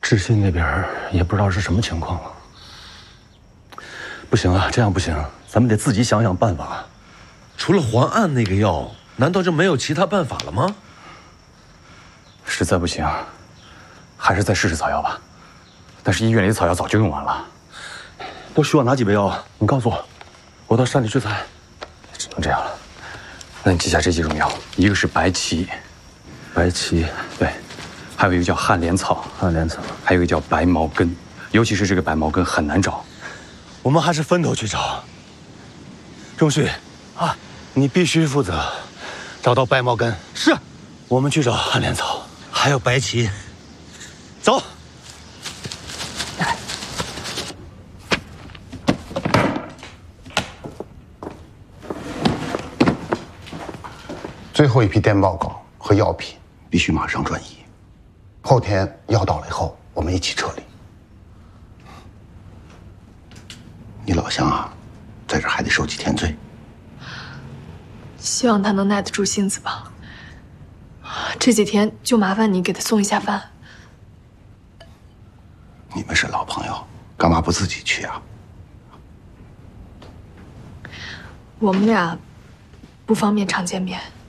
志信那边也不知道是什么情况了。不行啊，这样不行，咱们得自己想想办法。 除了还案那个药，难道就没有其他办法了吗？ 实在不行，还是再试试草药吧。但是医院里的草药早就用完了。都需要哪几味药啊？你告诉我，我到山里去采。只能这样了。那你记下这几种药，一个是白芪，白芪，对，还有一个叫旱莲草，旱莲草，还有一个叫白茅根，尤其是这个白茅根很难找。我们还是分头去找。钟旭，啊，你必须负责找到白茅根。是，我们去找旱莲草， 还有白芪。 走。 最后一批电报稿和药品必须马上转移，后天药到了以后，我们一起撤离。你老乡啊，在这还得受几天罪。 希望他能耐得住性子吧。这几天就麻烦你给他送一下饭。 你们是老朋友，干嘛不自己去啊？ 我们俩不方便常见面。